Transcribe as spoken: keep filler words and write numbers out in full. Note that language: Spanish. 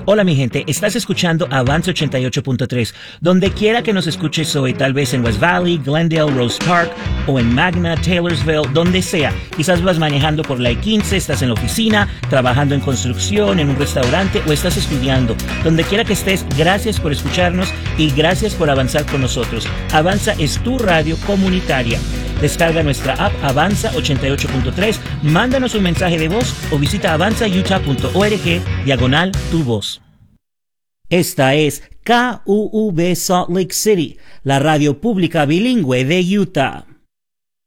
Hola mi gente, estás escuchando Avanza ochenta y ocho punto tres. Donde quiera que nos escuches hoy, tal vez en West Valley, Glendale, Rose Park o en Magna, Taylorsville, donde sea. Quizás vas manejando por la I quince, estás en la oficina, trabajando en construcción, en un restaurante o estás estudiando. Donde quiera que estés, gracias por escucharnos y gracias por avanzar con nosotros. Avanza es tu radio comunitaria. Descarga nuestra app Avanza ochenta y ocho punto tres, mándanos un mensaje de voz o visita avanza utah punto org diagonal tu voz. Esta es K U U B Salt Lake City, la radio pública bilingüe de Utah.